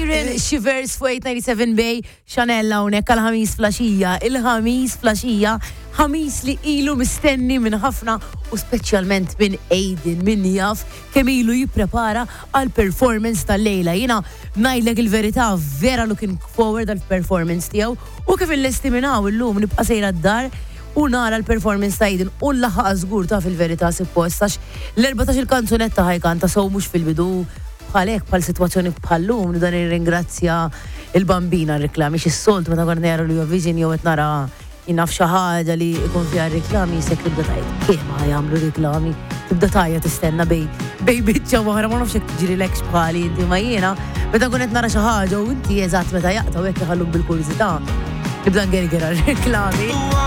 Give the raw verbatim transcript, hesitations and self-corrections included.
Sheeran Shivers fuq eight ninety-seven Bay, Chanel hawnhekk għal-ħamis flaxija, il-ħamis flaxija, ħamis li ilu mistenni minn ħafna u speċjalment minn Aiden min jaf kemm ilu jipprepara għal performance tal-lejla. Jiena ngħidlek il-verità vera looking forward għal performance tiegħu u kif il-lestiminaw illum nibqa' sejra d-dar u nara l-performance ta' Aiden u l-laħa żgur ta' fil-verità suppost għax l-erbatax il-kanzunetta ħajkanta sew mhux fil-bidu bħalek bħal situazzjoni bħallum dan irringrazzja il-bambina r-reklami xis-solt meta kont nara l-Eurovision jew qed nara innaf xi ħaġa li jkun fiha reklami se tibda tajt kif ma jagħmlu reklami tibda tajja tistenna bej bej biċċa oħra ma nafx hekk tiġrilekx bħali inti ma jiena meta nkun qed nara xi ħaġa u inti eżatt meta jaqtaw hekk iħalluk bil-kurżità tibda ngergera r-reklami.